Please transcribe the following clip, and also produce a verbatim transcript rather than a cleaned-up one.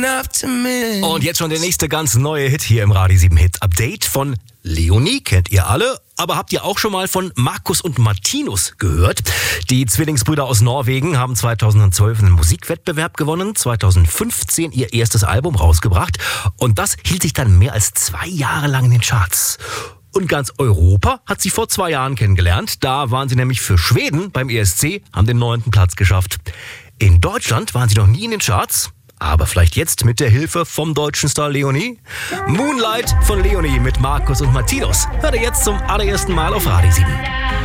Und jetzt schon der nächste ganz neue Hit hier im Radio sieben Hit Update von Leonie, kennt ihr alle. Aber habt ihr auch schon mal von Markus und Martinus gehört? Die Zwillingsbrüder aus Norwegen haben zweitausendzwölf einen Musikwettbewerb gewonnen, zweitausendfünfzehn ihr erstes Album rausgebracht und das hielt sich dann mehr als zwei Jahre lang in den Charts. Und ganz Europa hat sie vor zwei Jahren kennengelernt. Da waren sie nämlich für Schweden beim E S C, haben den neunten Platz geschafft. In Deutschland waren sie noch nie in den Charts. Aber vielleicht jetzt mit der Hilfe vom deutschen Star Leonie? Moonlight von Leonie mit Markus und Martinus. Hört ihr jetzt zum allerersten Mal auf Radio sieben.